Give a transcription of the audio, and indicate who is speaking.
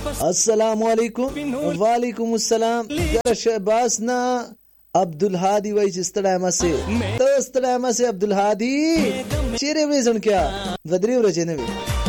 Speaker 1: السلام علیکم. وعلیکم السلام. ګره شهباز نه عبدالهادي وای چې ستړی مسه ته ستړی مسه عبدالهادي چیرې وې ځن کیا غدري ورځې نه وي